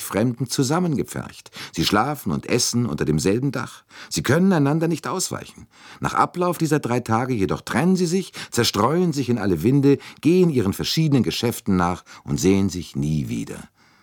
Fremden zusammengepfercht. Sie schlafen und essen unter demselben Dach. Sie können einander nicht ausweichen. Nach Ablauf dieser 3 Tage jedoch trennen sie sich, zerstreuen sich in alle Winde, gehen ihren verschiedenen Geschäften nach und sehen sich nie wieder.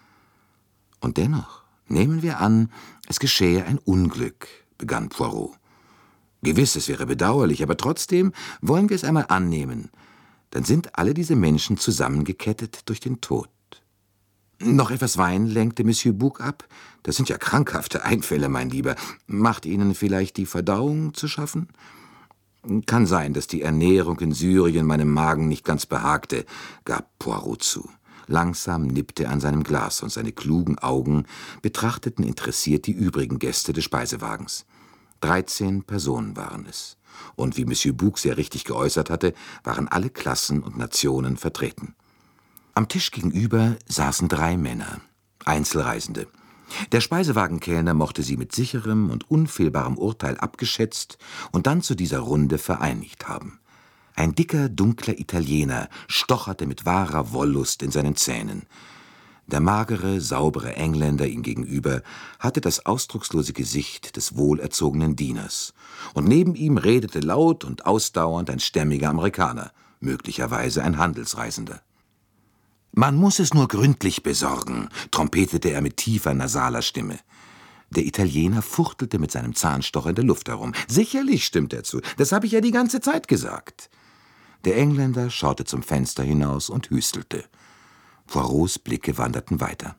Und dennoch, nehmen wir an, es geschähe ein Unglück, begann Poirot. Gewiss, es wäre bedauerlich, aber trotzdem wollen wir es einmal annehmen. Dann sind alle diese Menschen zusammengekettet durch den Tod. »Noch etwas Wein«, lenkte Monsieur Bouc ab. »Das sind ja krankhafte Einfälle, mein Lieber. Macht Ihnen vielleicht die Verdauung zu schaffen?« »Kann sein, dass die Ernährung in Syrien meinem Magen nicht ganz behagte«, gab Poirot zu. Langsam nippte er an seinem Glas, und seine klugen Augen betrachteten interessiert die übrigen Gäste des Speisewagens. 13 Personen waren es. Und wie Monsieur Bouc sehr richtig geäußert hatte, waren alle Klassen und Nationen vertreten. Am Tisch gegenüber saßen 3 Männer, Einzelreisende. Der Speisewagenkellner mochte sie mit sicherem und unfehlbarem Urteil abgeschätzt und dann zu dieser Runde vereinigt haben. Ein dicker, dunkler Italiener stocherte mit wahrer Wollust in seinen Zähnen. Der magere, saubere Engländer ihm gegenüber hatte das ausdruckslose Gesicht des wohlerzogenen Dieners. Und neben ihm redete laut und ausdauernd ein stämmiger Amerikaner, möglicherweise ein Handelsreisender. »Man muss es nur gründlich besorgen«, trompetete er mit tiefer, nasaler Stimme. Der Italiener fuchtelte mit seinem Zahnstocher in der Luft herum. »Sicherlich«, stimmt er zu, »das habe ich ja die ganze Zeit gesagt.« Der Engländer schaute zum Fenster hinaus und hüstelte. Poirots Blicke wanderten weiter.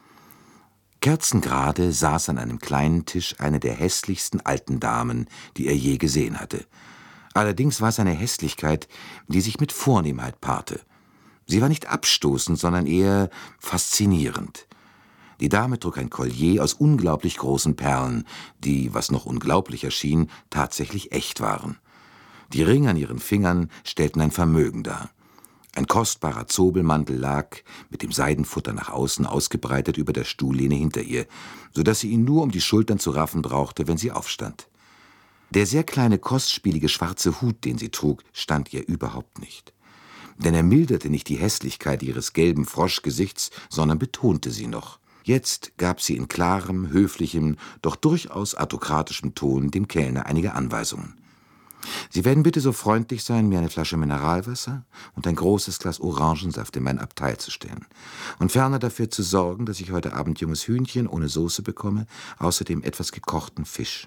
Kerzengerade saß an einem kleinen Tisch eine der hässlichsten alten Damen, die er je gesehen hatte. Allerdings war es eine Hässlichkeit, die sich mit Vornehmheit paarte. Sie war nicht abstoßend, sondern eher faszinierend. Die Dame trug ein Collier aus unglaublich großen Perlen, die, was noch unglaublicher schien, tatsächlich echt waren. Die Ringe an ihren Fingern stellten ein Vermögen dar. Ein kostbarer Zobelmantel lag, mit dem Seidenfutter nach außen ausgebreitet, über der Stuhllehne hinter ihr, so dass sie ihn nur um die Schultern zu raffen brauchte, wenn sie aufstand. Der sehr kleine, kostspielige schwarze Hut, den sie trug, stand ihr überhaupt nicht. Denn er milderte nicht die Hässlichkeit ihres gelben Froschgesichts, sondern betonte sie noch. Jetzt gab sie in klarem, höflichem, doch durchaus autokratischem Ton dem Kellner einige Anweisungen. »Sie werden bitte so freundlich sein, mir eine Flasche Mineralwasser und ein großes Glas Orangensaft in mein Abteil zu stellen. Und ferner dafür zu sorgen, dass ich heute Abend junges Hühnchen ohne Soße bekomme, außerdem etwas gekochten Fisch.«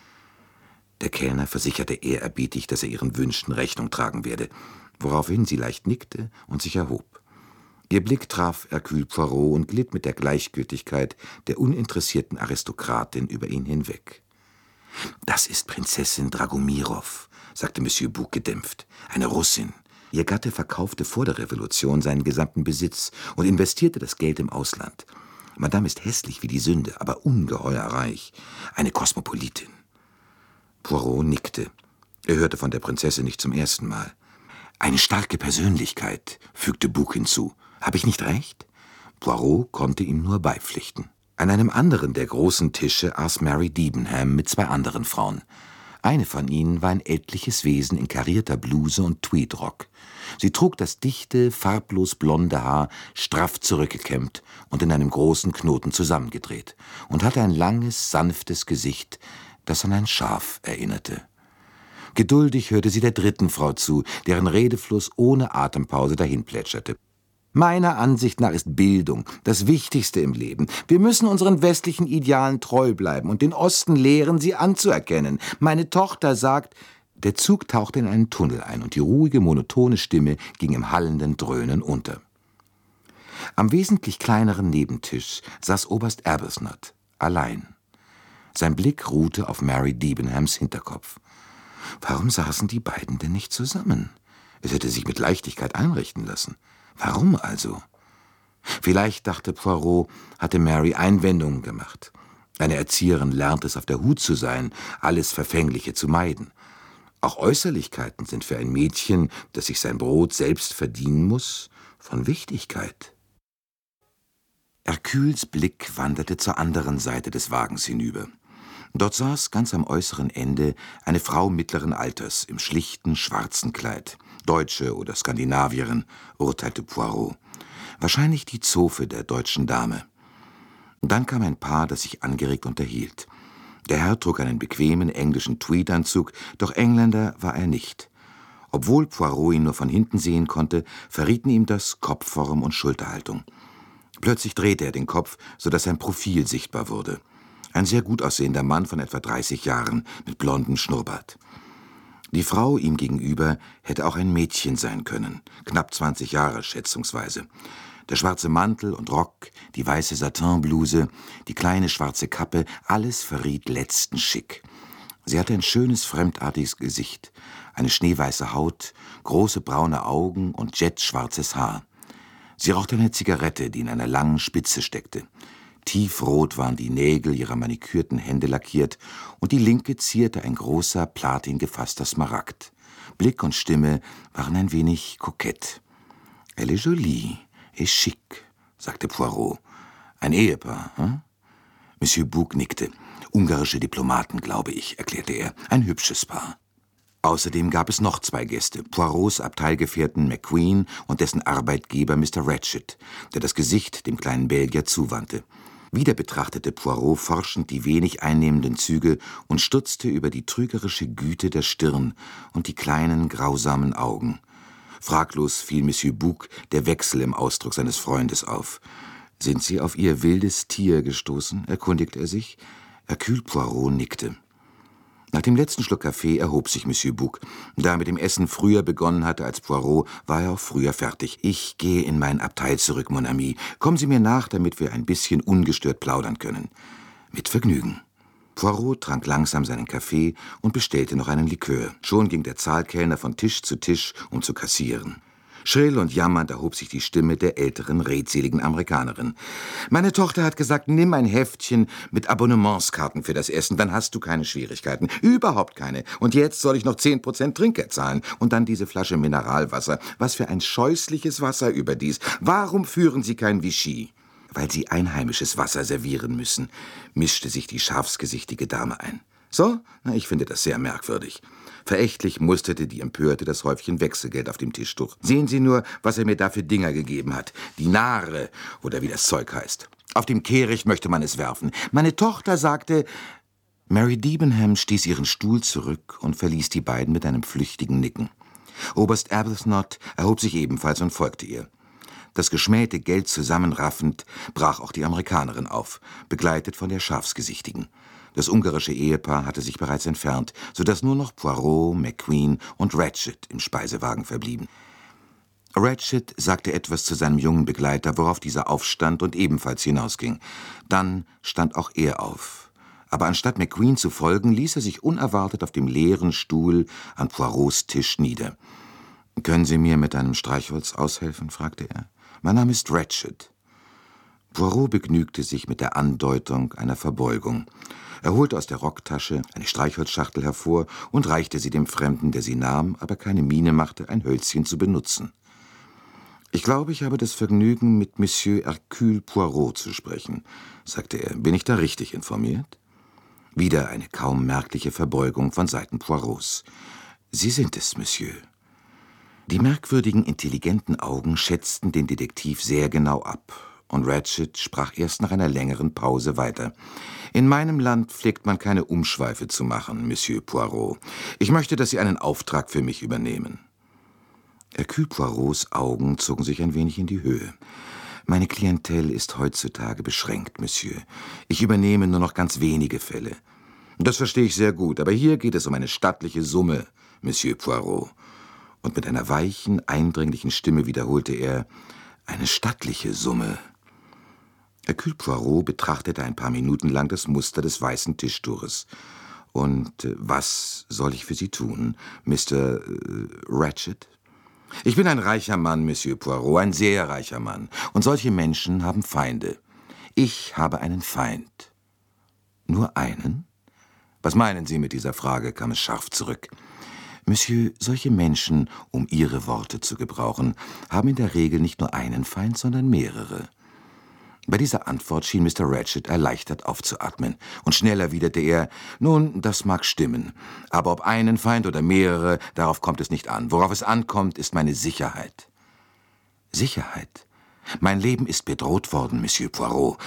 Der Kellner versicherte ehrerbietig, dass er ihren Wünschen Rechnung tragen werde, woraufhin sie leicht nickte und sich erhob. Ihr Blick traf Hercule Poirot und glitt mit der Gleichgültigkeit der uninteressierten Aristokratin über ihn hinweg. »Das ist Prinzessin Dragomirow«, sagte Monsieur Bouc gedämpft, »eine Russin. Ihr Gatte verkaufte vor der Revolution seinen gesamten Besitz und investierte das Geld im Ausland. Madame ist hässlich wie die Sünde, aber ungeheuer reich. Eine Kosmopolitin.« Poirot nickte. Er hörte von der Prinzessin nicht zum ersten Mal. »Eine starke Persönlichkeit«, fügte Bouc hinzu. »Habe ich nicht recht?« Poirot konnte ihm nur beipflichten. An einem anderen der großen Tische aß Mary Debenham mit 2 anderen Frauen. Eine von ihnen war ein ältliches Wesen in karierter Bluse und Tweedrock. Sie trug das dichte, farblos blonde Haar straff zurückgekämmt und in einem großen Knoten zusammengedreht und hatte ein langes, sanftes Gesicht, das an ein Schaf erinnerte. Geduldig hörte sie der dritten Frau zu, deren Redefluss ohne Atempause dahinplätscherte. »Meiner Ansicht nach ist Bildung das Wichtigste im Leben. Wir müssen unseren westlichen Idealen treu bleiben und den Osten lehren, sie anzuerkennen. Meine Tochter sagt...« Der Zug tauchte in einen Tunnel ein und die ruhige, monotone Stimme ging im hallenden Dröhnen unter. Am wesentlich kleineren Nebentisch saß Oberst Arbuthnot, allein. Sein Blick ruhte auf Mary Debenhams Hinterkopf. Warum saßen die beiden denn nicht zusammen? Es hätte sich mit Leichtigkeit einrichten lassen. Warum also? Vielleicht, dachte Poirot, hatte Mary Einwendungen gemacht. Eine Erzieherin lernt es, auf der Hut zu sein, alles Verfängliche zu meiden. Auch Äußerlichkeiten sind für ein Mädchen, das sich sein Brot selbst verdienen muss, von Wichtigkeit. Hercules Blick wanderte zur anderen Seite des Wagens hinüber. Dort saß ganz am äußeren Ende eine Frau mittleren Alters im schlichten, schwarzen Kleid. Deutsche oder Skandinavierin, urteilte Poirot. Wahrscheinlich die Zofe der deutschen Dame. Dann kam ein Paar, das sich angeregt unterhielt. Der Herr trug einen bequemen englischen Tweedanzug, doch Engländer war er nicht. Obwohl Poirot ihn nur von hinten sehen konnte, verrieten ihm das Kopfform und Schulterhaltung. Plötzlich drehte er den Kopf, sodass sein Profil sichtbar wurde. Ein sehr gut aussehender Mann von etwa 30 Jahren, mit blondem Schnurrbart. Die Frau ihm gegenüber hätte auch ein Mädchen sein können, knapp 20 Jahre schätzungsweise. Der schwarze Mantel und Rock, die weiße Satinbluse, die kleine schwarze Kappe, alles verriet letzten Schick. Sie hatte ein schönes, fremdartiges Gesicht, eine schneeweiße Haut, große braune Augen und jetschwarzes Haar. Sie rauchte eine Zigarette, die in einer langen Spitze steckte. Tiefrot waren die Nägel ihrer manikürten Hände lackiert und die linke zierte ein großer, platingefasster Smaragd. Blick und Stimme waren ein wenig kokett. »Elle est jolie et chic«, sagte Poirot. »Ein Ehepaar, hm?« Monsieur Bouc nickte. »Ungarische Diplomaten, glaube ich«, erklärte er. »Ein hübsches Paar.« Außerdem gab es noch 2 Gäste, Poirots Abteilgefährten McQueen und dessen Arbeitgeber Mr. Ratchet, der das Gesicht dem kleinen Belgier zuwandte. Wieder betrachtete Poirot forschend die wenig einnehmenden Züge und stutzte über die trügerische Güte der Stirn und die kleinen, grausamen Augen. Fraglos fiel Monsieur Bouc der Wechsel im Ausdruck seines Freundes auf. »Sind Sie auf Ihr wildes Tier gestoßen?« erkundigte er sich. Hercule Poirot nickte. Nach dem letzten Schluck Kaffee erhob sich Monsieur Bouc. Da er mit dem Essen früher begonnen hatte als Poirot, war er auch früher fertig. »Ich gehe in mein Abteil zurück, mon ami. Kommen Sie mir nach, damit wir ein bisschen ungestört plaudern können.« »Mit Vergnügen.« Poirot trank langsam seinen Kaffee und bestellte noch einen Likör. Schon ging der Zahlkellner von Tisch, um zu kassieren. Schrill und jammernd erhob sich die Stimme der älteren, redseligen Amerikanerin. »Meine Tochter hat gesagt, nimm ein Heftchen mit Abonnementskarten für das Essen, dann hast du keine Schwierigkeiten. Überhaupt keine. Und jetzt soll ich noch 10% Trinkgeld zahlen. Und dann diese Flasche Mineralwasser. Was für ein scheußliches Wasser überdies. Warum führen Sie kein Vichy?« »Weil Sie einheimisches Wasser servieren müssen«, mischte sich die schafsgesichtige Dame ein. »So? Na, ich finde das sehr merkwürdig.« Verächtlich musterte die Empörte das Häufchen Wechselgeld auf dem Tischtuch. »Sehen Sie nur, was er mir da für Dinger gegeben hat. Dinare, oder wie das Zeug heißt. Auf dem Kehricht möchte man es werfen. Meine Tochter sagte...« Mary Debenham stieß ihren Stuhl zurück und verließ die beiden mit einem flüchtigen Nicken. Oberst Arbuthnot erhob sich ebenfalls und folgte ihr. Das geschmähte Geld zusammenraffend brach auch die Amerikanerin auf, begleitet von der Schafsgesichtigen. Das ungarische Ehepaar hatte sich bereits entfernt, sodass nur noch Poirot, McQueen und Ratchet im Speisewagen verblieben. Ratchet sagte etwas zu seinem jungen Begleiter, worauf dieser aufstand und ebenfalls hinausging. Dann stand auch er auf. Aber anstatt McQueen zu folgen, ließ er sich unerwartet auf dem leeren Stuhl an Poirots Tisch nieder. »Können Sie mir mit einem Streichholz aushelfen?« fragte er. »Mein Name ist Ratchet.« Poirot begnügte sich mit der Andeutung einer Verbeugung. Er holte aus der Rocktasche eine Streichholzschachtel hervor und reichte sie dem Fremden, der sie nahm, aber keine Miene machte, ein Hölzchen zu benutzen. »Ich glaube, ich habe das Vergnügen, mit Monsieur Hercule Poirot zu sprechen«, sagte er. »Bin ich da richtig informiert?« Wieder eine kaum merkliche Verbeugung von Seiten Poirots. »Sie sind es, Monsieur.« Die merkwürdigen, intelligenten Augen schätzten den Detektiv sehr genau ab. Und Ratchet sprach erst nach einer längeren Pause weiter. »In meinem Land pflegt man keine Umschweife zu machen, Monsieur Poirot. Ich möchte, dass Sie einen Auftrag für mich übernehmen.« Hercule Poirots Augen zogen sich ein wenig in die Höhe. »Meine Klientel ist heutzutage beschränkt, Monsieur. Ich übernehme nur noch ganz wenige Fälle.« »Das verstehe ich sehr gut, aber hier geht es um eine stattliche Summe, Monsieur Poirot.« Und mit einer weichen, eindringlichen Stimme wiederholte er, »eine stattliche Summe.« Hercule Poirot betrachtete ein paar Minuten lang das Muster des weißen Tischtuches. »Und was soll ich für Sie tun, Mr. Ratchet?« »Ich bin ein reicher Mann, Monsieur Poirot, ein sehr reicher Mann. Und solche Menschen haben Feinde. Ich habe einen Feind.« »Nur einen?« »Was meinen Sie mit dieser Frage?« kam es scharf zurück. »Monsieur, solche Menschen, um Ihre Worte zu gebrauchen, haben in der Regel nicht nur einen Feind, sondern mehrere.« Bei dieser Antwort schien Mr. Ratchet erleichtert aufzuatmen, und schnell erwiderte er, »Nun, das mag stimmen, aber ob einen Feind oder mehrere, darauf kommt es nicht an. Worauf es ankommt, ist meine Sicherheit.« »Sicherheit? Mein Leben ist bedroht worden, Monsieur Poirot.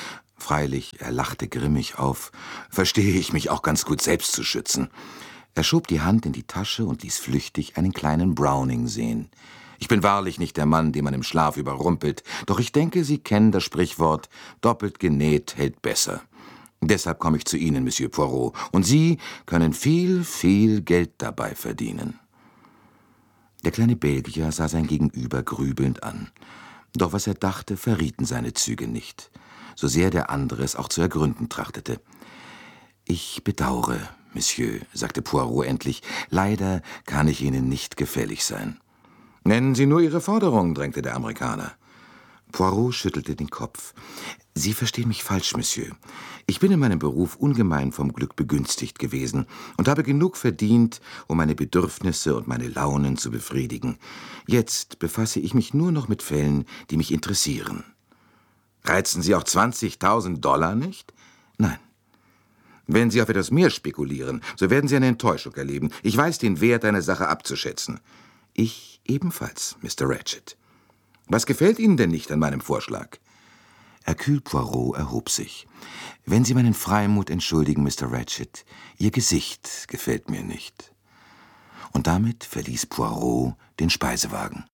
Freilich, er lachte grimmig auf. »Verstehe ich mich auch ganz gut selbst zu schützen.« Er schob die Hand in die Tasche und ließ flüchtig einen kleinen Browning sehen. »Ich bin wahrlich nicht der Mann, den man im Schlaf überrumpelt, doch ich denke, Sie kennen das Sprichwort, doppelt genäht hält besser. Deshalb komme ich zu Ihnen, Monsieur Poirot, und Sie können viel, viel Geld dabei verdienen.« Der kleine Belgier sah sein Gegenüber grübelnd an. Doch was er dachte, verrieten seine Züge nicht, so sehr der andere es auch zu ergründen trachtete. »Ich bedauere, Monsieur«, sagte Poirot endlich, »leider kann ich Ihnen nicht gefällig sein.« »Nennen Sie nur Ihre Forderung«, drängte der Amerikaner. Poirot schüttelte den Kopf. »Sie verstehen mich falsch, Monsieur. Ich bin in meinem Beruf ungemein vom Glück begünstigt gewesen und habe genug verdient, um meine Bedürfnisse und meine Launen zu befriedigen. Jetzt befasse ich mich nur noch mit Fällen, die mich interessieren.« »Reizen Sie auch 20.000 Dollar nicht?« »Nein.« »Wenn Sie auf etwas mehr spekulieren, so werden Sie eine Enttäuschung erleben. Ich weiß den Wert einer Sache abzuschätzen.« »Ich ebenfalls, Mr. Ratchet.« »Was gefällt Ihnen denn nicht an meinem Vorschlag?« Hercule Poirot erhob sich. »Wenn Sie meinen Freimut entschuldigen, Mr. Ratchet, Ihr Gesicht gefällt mir nicht.« Und damit verließ Poirot den Speisewagen.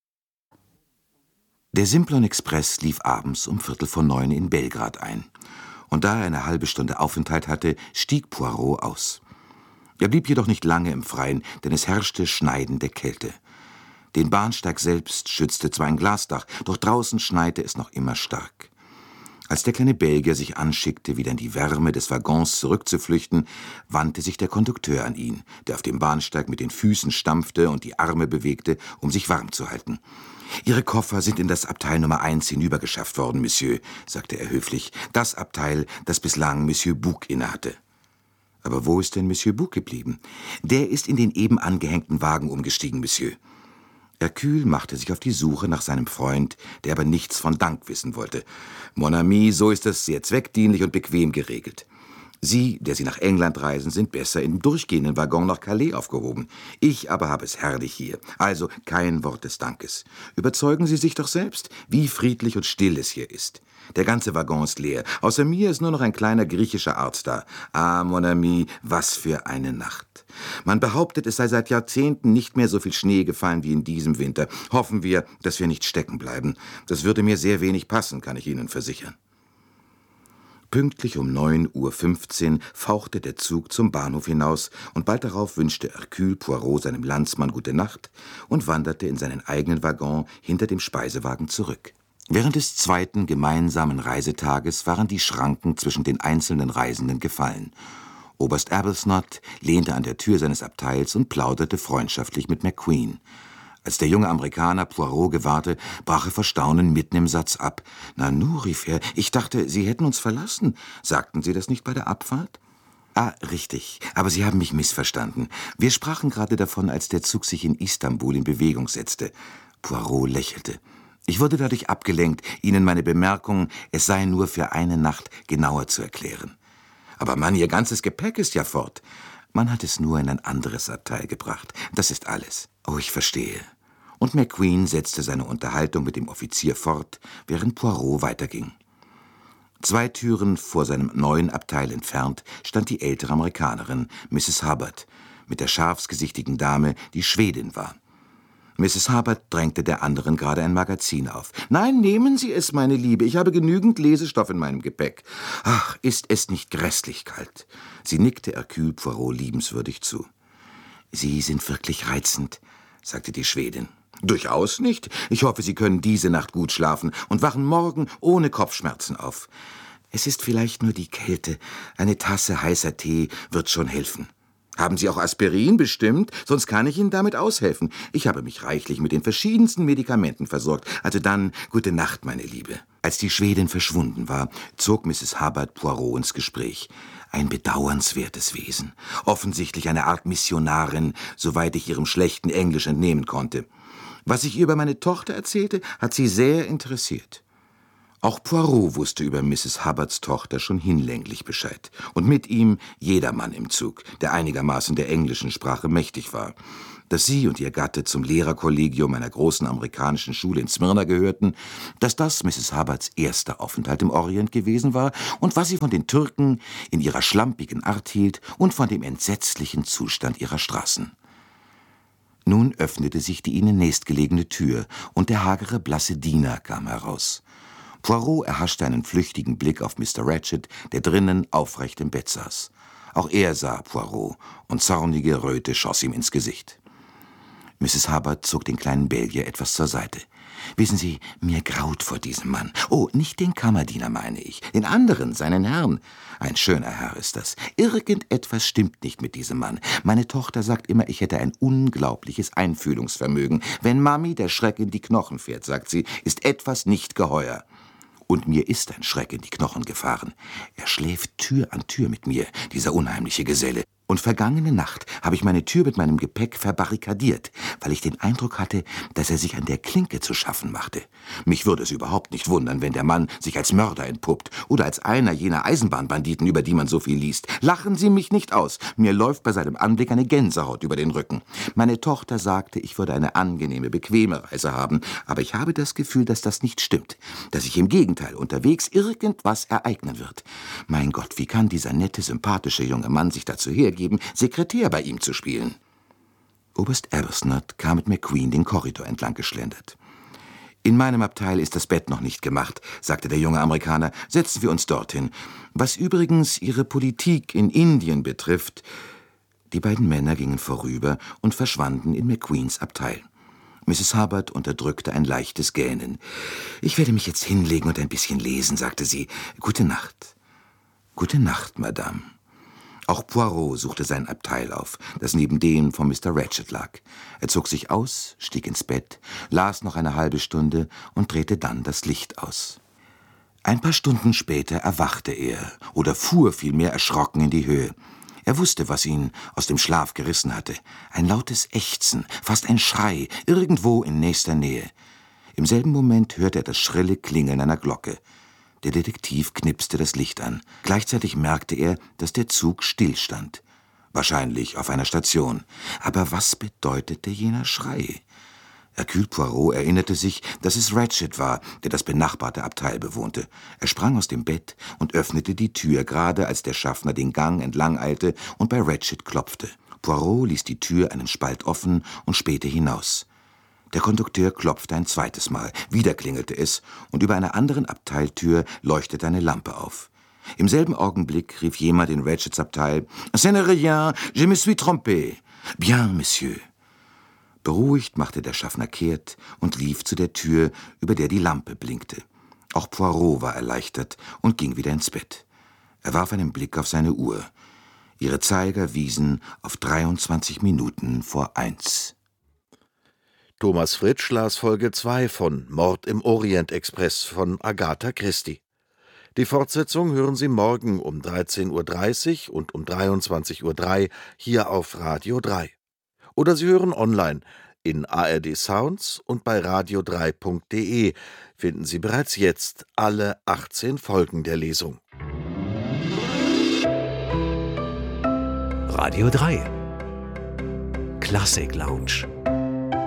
Der Simplon Express lief abends um 8:45 in Belgrad ein. Und da er eine halbe Stunde Aufenthalt hatte, stieg Poirot aus. Er blieb jedoch nicht lange im Freien, denn es herrschte schneidende Kälte. Den Bahnsteig selbst schützte zwar ein Glasdach, doch draußen schneite es noch immer stark. Als der kleine Belgier sich anschickte, wieder in die Wärme des Waggons zurückzuflüchten, wandte sich der Kondukteur an ihn, der auf dem Bahnsteig mit den Füßen stampfte und die Arme bewegte, um sich warm zu halten. »Ihre Koffer sind in das Abteil Nummer 1 hinübergeschafft worden, Monsieur«, sagte er höflich. »Das Abteil, das bislang Monsieur Bouc innehatte.« »Aber wo ist denn Monsieur Bouc geblieben?« »Der ist in den eben angehängten Wagen umgestiegen, Monsieur.« Hercule machte sich auf die Suche nach seinem Freund, der aber nichts von Dank wissen wollte. »Mon ami, so ist es sehr zweckdienlich und bequem geregelt. Sie, der Sie nach England reisen, sind besser im durchgehenden Waggon nach Calais aufgehoben. Ich aber habe es herrlich hier. Also kein Wort des Dankes. Überzeugen Sie sich doch selbst, wie friedlich und still es hier ist. Der ganze Waggon ist leer. Außer mir ist nur noch ein kleiner griechischer Arzt da. Ah, mon ami, was für eine Nacht. Man behauptet, es sei seit Jahrzehnten nicht mehr so viel Schnee gefallen wie in diesem Winter. Hoffen wir, dass wir nicht stecken bleiben. Das würde mir sehr wenig passen, kann ich Ihnen versichern.« Pünktlich um 9:15 Uhr fauchte der Zug zum Bahnhof hinaus, und bald darauf wünschte Hercule Poirot seinem Landsmann gute Nacht und wanderte in seinen eigenen Waggon hinter dem Speisewagen zurück. Während des zweiten gemeinsamen Reisetages waren die Schranken zwischen den einzelnen Reisenden gefallen. Oberst Arbuthnot lehnte an der Tür seines Abteils und plauderte freundschaftlich mit McQueen. Als der junge Amerikaner Poirot gewahrte, brach er vor Staunen mitten im Satz ab. »Nanu«, rief er, »ich dachte, Sie hätten uns verlassen. Sagten Sie das nicht bei der Abfahrt?« »Ah, richtig, aber Sie haben mich missverstanden. Wir sprachen gerade davon, als der Zug sich in Istanbul in Bewegung setzte.« Poirot lächelte. »Ich wurde dadurch abgelenkt, Ihnen meine Bemerkung, es sei nur für eine Nacht, genauer zu erklären.« »Aber Mann, Ihr ganzes Gepäck ist ja fort.« »Man hat es nur in ein anderes Abteil gebracht. Das ist alles.« »Oh, ich verstehe.« Und McQueen setzte seine Unterhaltung mit dem Offizier fort, während Poirot weiterging. 2 Türen vor seinem neuen Abteil entfernt stand die ältere Amerikanerin, Mrs. Hubbard, mit der scharfsgesichtigen Dame, die Schwedin war. Mrs. Hubbard drängte der anderen gerade ein Magazin auf. »Nein, nehmen Sie es, meine Liebe, ich habe genügend Lesestoff in meinem Gepäck. Ach, ist es nicht grässlich kalt?« Sie nickte Hercule Poirot liebenswürdig zu. »Sie sind wirklich reizend«, sagte die Schwedin. »Durchaus nicht. Ich hoffe, Sie können diese Nacht gut schlafen und wachen morgen ohne Kopfschmerzen auf. Es ist vielleicht nur die Kälte. Eine Tasse heißer Tee wird schon helfen.« »Haben Sie auch Aspirin bestimmt? Sonst kann ich Ihnen damit aushelfen. Ich habe mich reichlich mit den verschiedensten Medikamenten versorgt. Also dann, gute Nacht, meine Liebe.« Als die Schwedin verschwunden war, zog Mrs. Hubbard Poirot ins Gespräch. Ein bedauernswertes Wesen. Offensichtlich eine Art Missionarin, soweit ich ihrem schlechten Englisch entnehmen konnte. Was ich ihr über meine Tochter erzählte, hat sie sehr interessiert. Auch Poirot wusste über Mrs. Hubbards Tochter schon hinlänglich Bescheid. Und mit ihm jedermann im Zug, der einigermaßen der englischen Sprache mächtig war. Dass sie und ihr Gatte zum Lehrerkollegium einer großen amerikanischen Schule in Smyrna gehörten, dass das Mrs. Hubbards erster Aufenthalt im Orient gewesen war und was sie von den Türken in ihrer schlampigen Art hielt und von dem entsetzlichen Zustand ihrer Straßen. Nun öffnete sich die ihnen nächstgelegene Tür und der hagere, blasse Diener kam heraus. Poirot erhaschte einen flüchtigen Blick auf Mr. Ratchet, der drinnen aufrecht im Bett saß. Auch er sah Poirot, und zornige Röte schoss ihm ins Gesicht. Mrs. Hubbard zog den kleinen Belgier etwas zur Seite. »Wissen Sie, mir graut vor diesem Mann. Oh, nicht den Kammerdiener meine ich, den anderen, seinen Herrn. Ein schöner Herr ist das. Irgendetwas stimmt nicht mit diesem Mann. Meine Tochter sagt immer, ich hätte ein unglaubliches Einfühlungsvermögen. Wenn Mami der Schreck in die Knochen fährt, sagt sie, ist etwas nicht geheuer. Und mir ist ein Schreck in die Knochen gefahren. Er schläft Tür an Tür mit mir, dieser unheimliche Geselle. Und vergangene Nacht habe ich meine Tür mit meinem Gepäck verbarrikadiert, weil ich den Eindruck hatte, dass er sich an der Klinke zu schaffen machte. Mich würde es überhaupt nicht wundern, wenn der Mann sich als Mörder entpuppt oder als einer jener Eisenbahnbanditen, über die man so viel liest. Lachen Sie mich nicht aus. Mir läuft bei seinem Anblick eine Gänsehaut über den Rücken. Meine Tochter sagte, ich würde eine angenehme, bequeme Reise haben, aber ich habe das Gefühl, dass das nicht stimmt, dass sich im Gegenteil unterwegs irgendwas ereignen wird. Mein Gott, wie kann dieser nette, sympathische junge Mann sich dazu hergeben, Sekretär bei ihm zu spielen? Oberst Arbuthnot kam mit McQueen den Korridor entlang geschlendert. »In meinem Abteil ist das Bett noch nicht gemacht«, sagte der junge Amerikaner. »Setzen wir uns dorthin. Was übrigens Ihre Politik in Indien betrifft...« Die beiden Männer gingen vorüber und verschwanden in McQueens Abteil. Mrs. Hubbard unterdrückte ein leichtes Gähnen. »Ich werde mich jetzt hinlegen und ein bisschen lesen«, sagte sie. »Gute Nacht.« »Gute Nacht, Madame.« Auch Poirot suchte sein Abteil auf, das neben dem von Mr. Ratchet lag. Er zog sich aus, stieg ins Bett, las noch eine halbe Stunde und drehte dann das Licht aus. Ein paar Stunden später erwachte er, oder fuhr vielmehr erschrocken in die Höhe. Er wusste, was ihn aus dem Schlaf gerissen hatte. Ein lautes Ächzen, fast ein Schrei, irgendwo in nächster Nähe. Im selben Moment hörte er das schrille Klingeln einer Glocke. Der Detektiv knipste das Licht an. Gleichzeitig merkte er, dass der Zug stillstand. Wahrscheinlich auf einer Station. Aber was bedeutete jener Schrei? Hercule Poirot erinnerte sich, dass es Ratchet war, der das benachbarte Abteil bewohnte. Er sprang aus dem Bett und öffnete die Tür, gerade als der Schaffner den Gang entlang eilte und bei Ratchet klopfte. Poirot ließ die Tür einen Spalt offen und spähte hinaus. Der Kondukteur klopfte ein zweites Mal, wieder klingelte es, und über einer anderen Abteiltür leuchtete eine Lampe auf. Im selben Augenblick rief jemand in Ratchets Abteil, »Ce n'est rien, je me suis trompé.« »Bien, Monsieur.« Beruhigt machte der Schaffner kehrt und lief zu der Tür, über der die Lampe blinkte. Auch Poirot war erleichtert und ging wieder ins Bett. Er warf einen Blick auf seine Uhr. Ihre Zeiger wiesen auf 23 Minuten vor 1. Thomas Fritsch las Folge 2 von Mord im Orient-Express von Agatha Christie. Die Fortsetzung hören Sie morgen um 13:30 Uhr und um 23:03 Uhr hier auf Radio 3. Oder Sie hören online in ARD Sounds und bei radio3.de finden Sie bereits jetzt alle 18 Folgen der Lesung. Radio 3 Klassik Lounge.